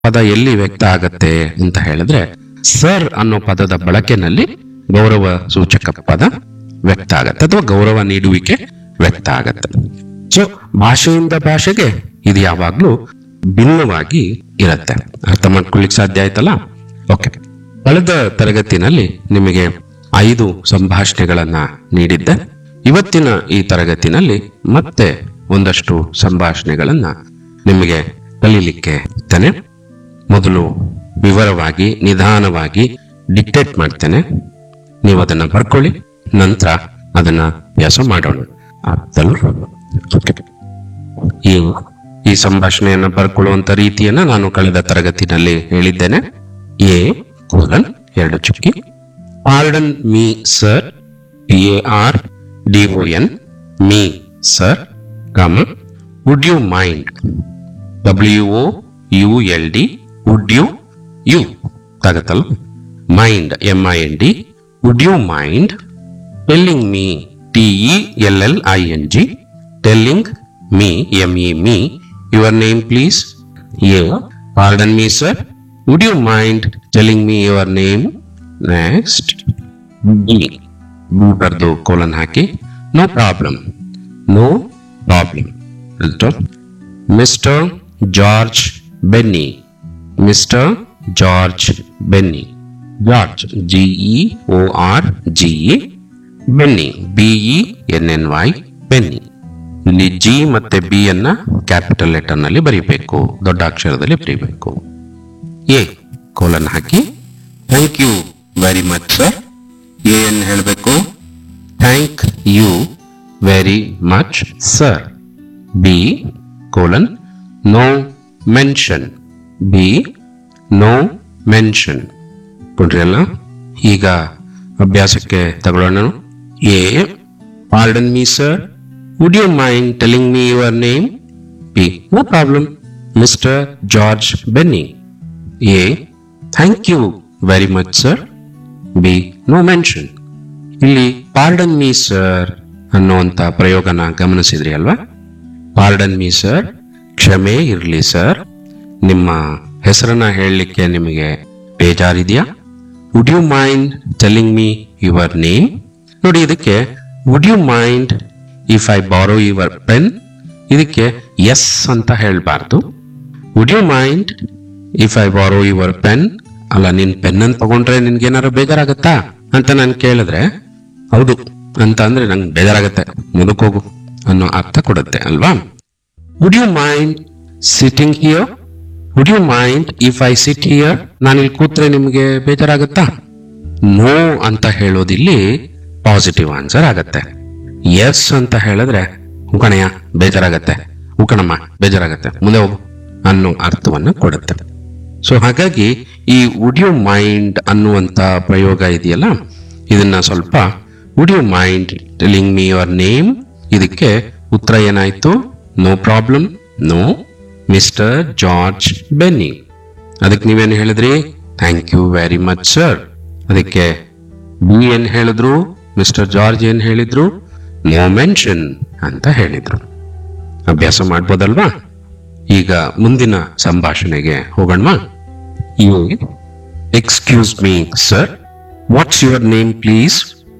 ಪದ ಎಲ್ಲಿ ವ್ಯಕ್ತ ಆಗತ್ತೆ ಅಂತ ಹೇಳಿದ್ರೆ ಸರ್ ಅನ್ನೋ ಪದದ ಬಳಕೆನಲ್ಲಿ ಗೌರವ ಸೂಚಕ ಪದ ವ್ಯಕ್ತ ಆಗತ್ತೆ ಅಥವಾ ಗೌರವ ನೀಡುವಿಕೆ ವ್ಯಕ್ತ ಆಗತ್ತೆ. ಸೊ ಭಾಷೆಯಿಂದ ಭಾಷೆಗೆ ಇದು ಯಾವಾಗ್ಲೂ ಭಿನ್ನವಾಗಿ ಇರತ್ತೆ. ಅರ್ಥ ಮಾಡ್ಕೊಳ್ಳಿಕ್ ಸಾಧ್ಯ ಆಯ್ತಲ್ಲ? ಓಕೆ, ಕಳೆದ ತರಗತಿನಲ್ಲಿ ನಿಮಗೆ 5 ಸಂಭಾಷಣೆಗಳನ್ನ ನೀಡಿದ್ದೆ. ಇವತ್ತಿನ ಈ ತರಗತಿನಲ್ಲಿ ಮತ್ತೆ ಒಂದಷ್ಟು ಸಂಭಾಷಣೆಗಳನ್ನ ನಿಮಗೆ ಕಲೀಲಿಕ್ಕೆ ಇದ್ದೇನೆ. ಮೊದಲು ವಿವರವಾಗಿ ನಿಧಾನವಾಗಿ ಡಿಕ್ಟೇಟ್ ಮಾಡ್ತೇನೆ, ನೀವು ಅದನ್ನ ಬರ್ಕೊಳ್ಳಿ, ನಂತರ ಅದನ್ನ ಅಭ್ಯಾಸ ಮಾಡೋಣ. ಓಕೆ, ಈ ಸಂಭಾಷಣೆಯನ್ನ ಬರ್ಕೊಳ್ಳುವಂತ ರೀತಿಯನ್ನ ನಾನು ಕಳೆದ ತರಗತಿನಲ್ಲಿ ಹೇಳಿದ್ದೇನೆ. ಎ ಕೋಲನ್ 2 ಚುಕ್ಕಿ, pardon me sir, PARDON, me sir, ಕಾಮ, would you mind, WOULD, would you ತಾಗತ್ತಲ್ಲ, mind MIND, would you mind telling me, TELLING, telling me, ME, your name please. A pardon me sir, would you mind telling me your name. Next B ಬರ್ದು colon ಹಾಕಿ, no problem, no problem. Mister George Benny, mister George Benny, George GEORGE, Benny BENNY, Benny. ಇಲ್ಲಿ G ಮತ್ತೆ B ಅನ್ನ capital letter ನಲ್ಲಿ ಬರೀಬೇಕು, ದೊಡ್ಡ ಅಕ್ಷರದಲ್ಲಿ ಬರೀಬೇಕು. A colon hockey, thank you very much sir. ಏನ್ ಹೇಳಬೇಕು? Thank you very much sir. B colon, no mention, be no mention. ಕೊಡ್ರಿ ಅಲ್ಲ, ಈಗ ಅಭ್ಯಾಸಕ್ಕೆ ತಗೊಳ್ಳೋಣ. A pardon me sir, would you mind telling me your name. Be no problem, mister George Benny. A thank you very much sir, be no mention. ಇಲ್ಲಿ pardon me sir ಅನ್ನುವಂತ ಪ್ರಯೋಗನ ಗಮನಿಸಿದ್ರಿ ಅಲ್ವಾ? Pardon me sir, ಕ್ಷಮೆ ಇರ್ಲಿ sir, ನಿಮ್ಮ ಹೆಸರನ್ನ ಹೇಳಲಿಕ್ಕೆ ನಿಮಗೆ ಬೇಜಾರಿದೆಯಾ? Would you mind telling me your name. ನೋಡಿ, ಇದಕ್ಕೆ would you mind if I ಬಾರೋ ಯುವರ್ ಪೆನ್, ಇದಕ್ಕೆ ಎಸ್ ಅಂತ ಹೇಳಬಾರ್ದು. Would you mind if I ಬಾರೋ ಯುವರ್ ಪೆನ್. ಅಲ್ಲ, ನಿನ್ ಪೆನ್ ಅನ್ನು ತಗೊಂಡ್ರೆ ನಿನ್ಗೇನಾರು ಬೇಜಾರಾಗತ್ತಾ ಅಂತ ನಾನು ಕೇಳಿದ್ರೆ ಹೌದು ಅಂತ ಅಂದ್ರೆ ನಂಗೆ ಬೇಜಾರಾಗತ್ತೆ, ಮುಂದಕ್ಕೆ ಹೋಗು ಅನ್ನೋ ಅರ್ಥ ಕೊಡುತ್ತೆ ಅಲ್ವಾ? Would you mind sitting here, would you mind if I sit here. ನಾನು ಇಲ್ಲಿ ಕೂತ್ರೆ ನಿಮ್ಗೆ ಬೇಜಾರಾಗತ್ತಾ? ನೋ ಅಂತ ಹೇಳೋದಿಲ್ಲಿ ಪಾಸಿಟಿವ್ ಆನ್ಸರ್ ಆಗತ್ತೆ. ಎಸ್ ಅಂತ ಹೇಳಿದ್ರೆ ಉಕಣಯ್ಯ ಬೇಜಾರಾಗತ್ತೆ, ಉಕಣಮ್ಮ ಬೇಜಾರಾಗತ್ತೆ, ಮುಂದೆ ಹೋಗು ಅನ್ನೋ ಅರ್ಥವನ್ನ ಕೊಡುತ್ತೆ. ಸೊ ಹಾಗಾಗಿ ಈ ವುಡ್ ಯು ಮೈಂಡ್ ಅನ್ನುವಂತ ಪ್ರಯೋಗ ಇದೆಯಲ್ಲ, ಇದನ್ನ ಸ್ವಲ್ಪ would you mind telling me your name, ಇದಕ್ಕೆ ಉತ್ತರ ಏನಾಯ್ತು? No problem, no mister George Benny. ಅದಕ್ಕೆ ನೀವೇನು ಹೇಳಿದ್ರಿ? Thank you very much sir. ಅದಕ್ಕೆ ಬಿ ಏನ್ ಹೇಳಿದ್ರು? ಮಿಸ್ಟರ್ ಜಾರ್ಜ್ ಏನ್ ಹೇಳಿದ್ರು? ನೋ ಮೆನ್ಷನ್ ಅಂತ ಹೇಳಿದ್ರು. ಅಭ್ಯಾಸ ಮಾಡ್ಬೋದಲ್ವಾ? ಈಗ ಮುಂದಿನ ಸಂಭಾಷಣೆಗೆ ಹೋಗೋಣ. You excuse me sir, what's your name please.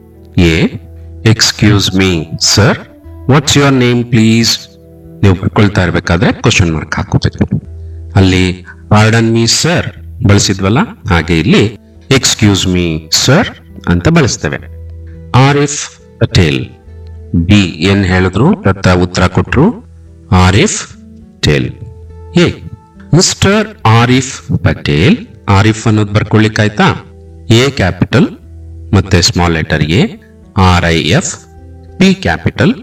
A excuse me sir, what's your name please. ನೀವು ಬರ್ಕೊಳ್ತಾ ಇರ್ಬೇಕಾದ್ರೆ ಕ್ವಶನ್ ಮಾರ್ಕ್ ಹಾಕೋಬೇಕು. ಅಲ್ಲಿ ಪಾರ್ಡನ್ ಮೀ ಸರ್ ಬಳಸಿದ್ವಲ್ಲ, ಹಾಗೆ ಇಲ್ಲಿ ಎಕ್ಸ್ಕ್ಯೂಸ್ ಮೀ ಸರ್ ಅಂತ ಬಳಸ್ತೇವೆ. ಆರಿಫ್ ಪಟೇಲ್. ಬಿ ಏನ್ ಹೇಳಿದ್ರು? ಉತ್ತರ ಕೊಟ್ರು ಆರಿಫ್ ಪಟೇಲ್. A mister Arif Patel. ಆರಿಫ್ ಅನ್ನೋದು ಬರ್ಕೊಳ್ಳಿಕ್ಕಾಯ್ತಾ? ಎ ಕ್ಯಾಪಿಟಲ್ ಮತ್ತೆ small letter A, RIF, P capital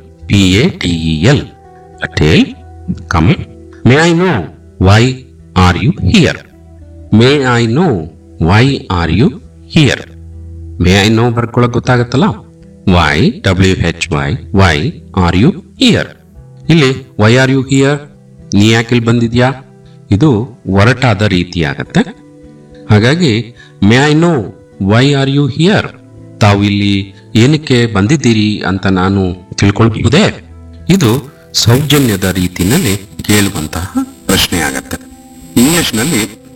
PATEL, Patel, come. May I know why are you here. May I know why are you here. May I know ಬರ್ಕೊಳ್ಳೋಕೆ ಗೊತ್ತಾಗತ್ತಲ್ಲ, Y, WHY, why are you here. ಇಲ್ಲಿ why are you here, ನೀ ಯಾಕಿಲ್ ಬಂದಿದ್ಯಾ, ಇದು ಒರಟಾದ ರೀತಿ ಆಗತ್ತೆ. ಹಾಗಾಗಿ may I know why are you here, ತಾವು ಇಲ್ಲಿ ಏನಕ್ಕೆ ಬಂದಿದ್ದೀರಿ ಅಂತ ನಾನು ತಿಳ್ಕೊಳ್ಬಹುದೇ? ಇದು ಸೌಜನ್ಯದ ರೀತಿಯಲ್ಲಿ ಕೇಳುವಂತಹ ಪ್ರಶ್ನೆ ಆಗತ್ತೆ. ಇಂಗ್ಲಿಷ್ನಲ್ಲಿ